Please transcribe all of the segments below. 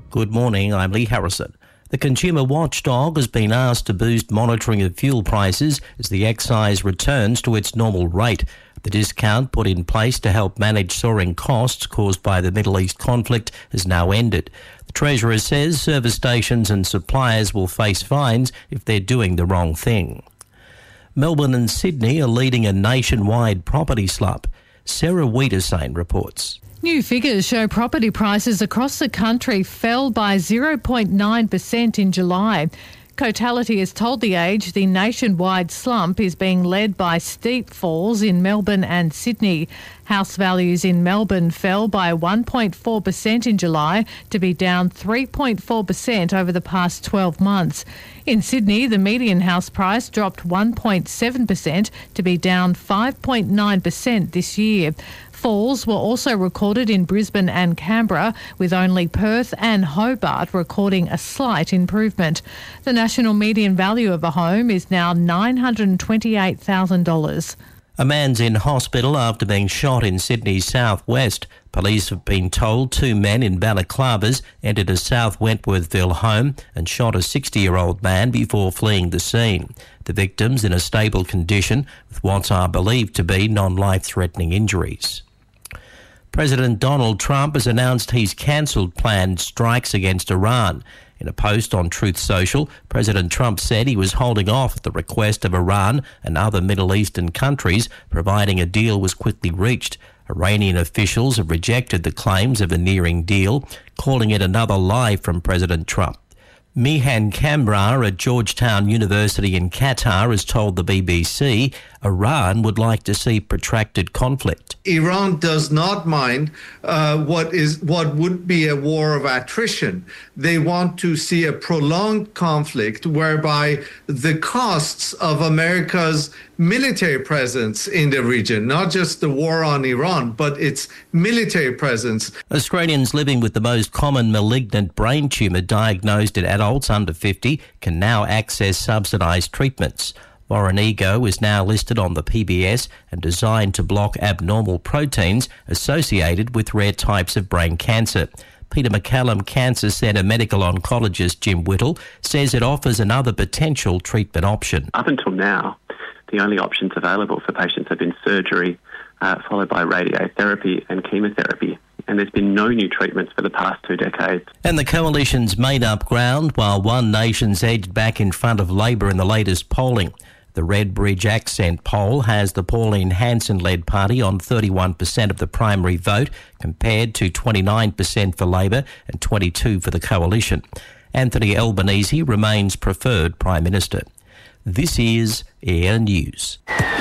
Good morning, I'm Lee Harrison. The Consumer Watchdog has been asked to boost monitoring of fuel prices as the excise returns to its normal rate. The discount put in place to help manage soaring costs caused by the Middle East conflict has now ended. The Treasurer says service stations and suppliers will face fines if they're doing the wrong thing. Melbourne and Sydney are leading a nationwide property slump. Sarah Wiedersane reports. New figures show property prices across the country fell by 0.9% in July. Cotality has told The Age the nationwide slump is being led by steep falls in Melbourne and Sydney. House values in Melbourne fell by 1.4% in July to be down 3.4% over the past 12 months. In Sydney, the median house price dropped 1.7% to be down 5.9% this year. Falls were also recorded in Brisbane and Canberra, with only Perth and Hobart recording a slight improvement. The national median value of a home is now $928,000. A man's in hospital after being shot in Sydney's southwest. Police have been told 2 men in balaclavas entered a South Wentworthville home and shot a 60-year-old man before fleeing the scene. The victim's in a stable condition with what are believed to be non-life-threatening injuries. President Donald Trump has announced he's cancelled planned strikes against Iran. In a post on Truth Social, President Trump said he was holding off at the request of Iran and other Middle Eastern countries, providing a deal was quickly reached. Iranian officials have rejected the claims of a nearing deal, calling it another lie from President Trump. Mihan Kamrar at Georgetown University in Qatar has told the BBC Iran would like to see protracted conflict. Iran does not mind what would be a war of attrition. They want to see a prolonged conflict whereby the costs of America's military presence in the region, not just the war on Iran, but its military presence. Australians living with the most common malignant brain tumour diagnosed in adults under 50 can now access subsidised treatments. Voranigo is now listed on the PBS and designed to block abnormal proteins associated with rare types of brain cancer. Peter MacCallum Cancer Centre medical oncologist Jim Whittle says it offers another potential treatment option. Up until now, the only options available for patients have been surgery, followed by radiotherapy and chemotherapy. And there's been no new treatments for the past 2 decades. And the coalition's made up ground while One Nation's edged back in front of Labor in the latest polling. The Redbridge Accent poll has the Pauline Hanson-led party on 31% of the primary vote, compared to 29% for Labor and 22% for the coalition. Anthony Albanese remains preferred Prime Minister. This is Air News.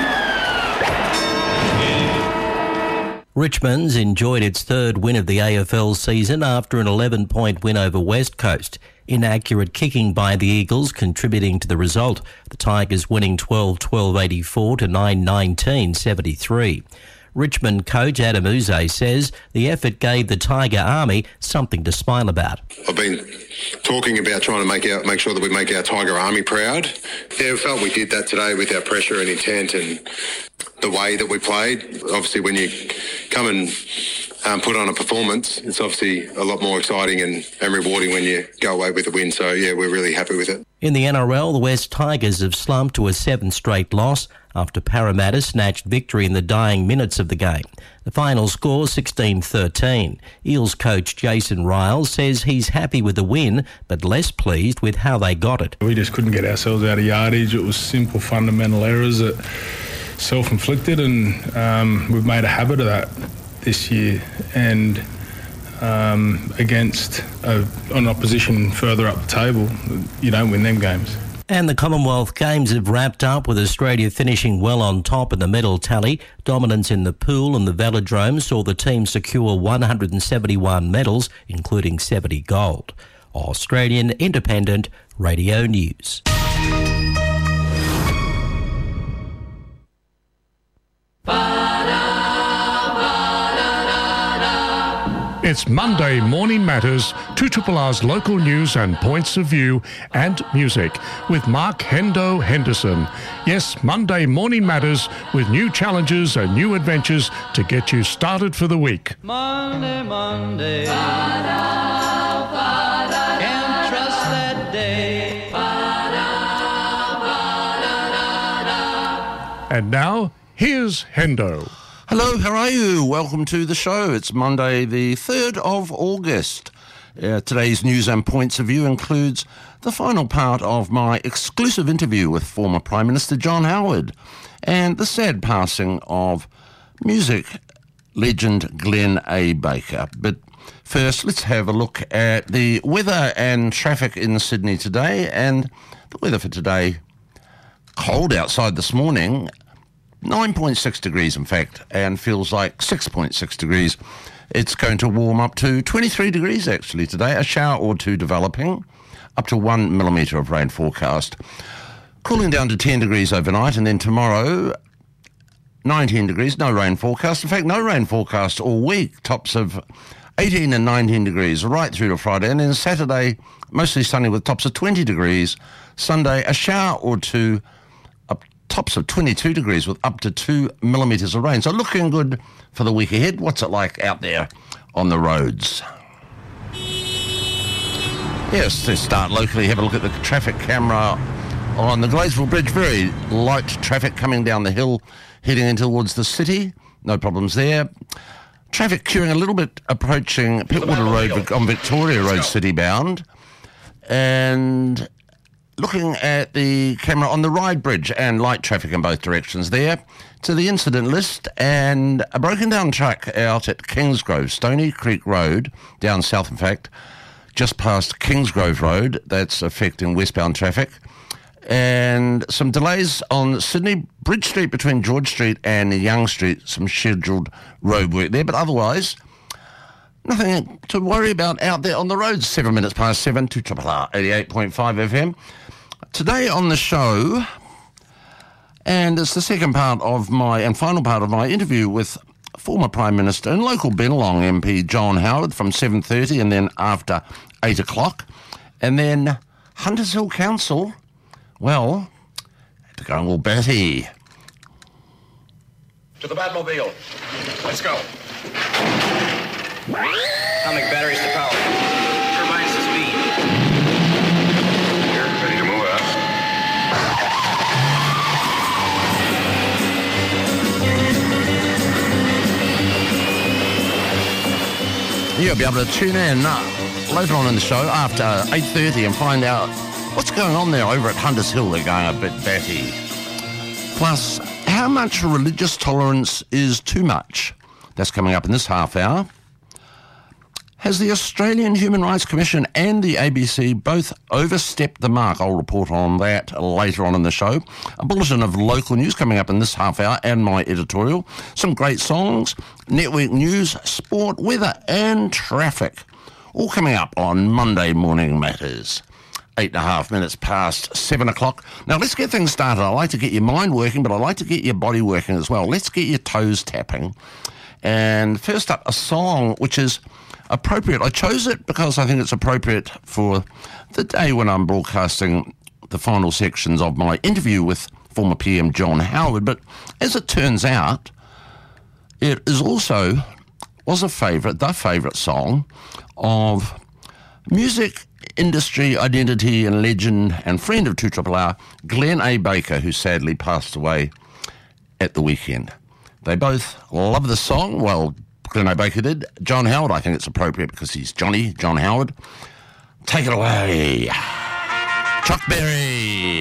Richmond's enjoyed its third win of the AFL season after an 11-point win over West Coast. Inaccurate kicking by the Eagles contributing to the result. The Tigers winning 12-12-84 to 9-19-73. Richmond coach Adam Uze says the effort gave the Tiger Army something to smile about. I've been talking about trying to make sure that we make our Tiger Army proud. Yeah, we felt we did that today with our pressure and intent and the way that we played. Obviously, when you come and put on a performance, it's obviously a lot more exciting and rewarding when you go away with a win. So, yeah, we're really happy with it. In the NRL, the West Tigers have slumped to a 7th straight loss after Parramatta snatched victory in the dying minutes of the game. The final score 16-13. Eels coach Jason Riles says he's happy with the win, but less pleased with how they got it. We just couldn't get ourselves out of yardage. It was simple fundamental errors that self-inflicted, and we've made a habit of that this year. And against an opposition further up the table, you don't win them games. And the Commonwealth Games have wrapped up with Australia finishing well on top in the medal tally. Dominance in the pool and the velodrome saw the team secure 171 medals, including 70 gold. Australian Independent Radio News. It's Monday Morning Matters, 2RR's local news and points of view and music with Mark Hendo Henderson. Yes, Monday Morning Matters with new challenges and new adventures to get you started for the week. Monday, Monday. Ba-da, ba-da. And now, here's Hendo. Hello, how are you? Welcome to the show. It's Monday the 3rd of August. Today's news and points of view includes the final part of my exclusive interview with former Prime Minister John Howard and the sad passing of music legend Glenn A. Baker. But first, let's have a look at the weather and traffic in Sydney today. And the weather for today, cold outside this morning, 9.6 degrees in fact, and feels like 6.6 degrees. It's going to warm up to 23 degrees actually today, a shower or two developing, up to 1 millimetre of rain forecast. Cooling down to 10 degrees overnight, and then tomorrow, 19 degrees, no rain forecast. In fact, no rain forecast all week, tops of 18 and 19 degrees right through to Friday, and then Saturday, mostly sunny with tops of 20 degrees. Sunday, a shower or two, tops of 22 degrees with up to 2 millimetres of rain. So looking good for the week ahead. What's it like out there on the roads? Yes, let's start locally. Have a look at the traffic camera on the Gladesville Bridge. Very light traffic coming down the hill, heading in towards the city. No problems there. Traffic queuing a little bit approaching Pittwater Road on Victoria Road, city bound. And looking at the camera on the Ryde Bridge, and light traffic in both directions there. To the incident list, and a broken down truck out at Kingsgrove, Stony Creek Road, down south in fact, just past Kingsgrove Road. That's affecting westbound traffic. And some delays on Sydney Bridge Street between George Street and Young Street, some scheduled road work there, but otherwise nothing to worry about out there on the roads. 7 minutes past 7 to Triple R 88.5 FM. Today on the show, and it's the second part of my, and final part of my interview with former Prime Minister and local Bennelong MP John Howard from 7:30 and then after 8 o'clock. And then Hunters Hill Council, well, had to go all batty. To the Batmobile. Let's go. Atomic batteries to power. Turbines to speed. You're ready to move out. You'll be able to tune in later on in the show after 8:30 and find out what's going on there over at Hunters Hill. They're going a bit batty. Plus, how much religious tolerance is too much? That's coming up in this half hour. Has the Australian Human Rights Commission and the ABC both overstepped the mark? I'll report on that later on in the show. A bulletin of local news coming up in this half hour and my editorial. Some great songs, network news, sport, weather and traffic. All coming up on Monday Morning Matters. 8.5 minutes past 7 o'clock. Now let's get things started. I like to get your mind working, but I like to get your body working as well. Let's get your toes tapping. And first up, a song which is appropriate. I chose it because I think it's appropriate for the day when I'm broadcasting the final sections of my interview with former PM John Howard. But as it turns out, it is also was the favourite song of music industry identity and legend and friend of 2RRR, Glenn A. Baker, who sadly passed away at the weekend. They both love the song. Well, Glenn A. Baker did. John Howard, I think it's appropriate because he's John Howard. Take it away. Chuck Berry.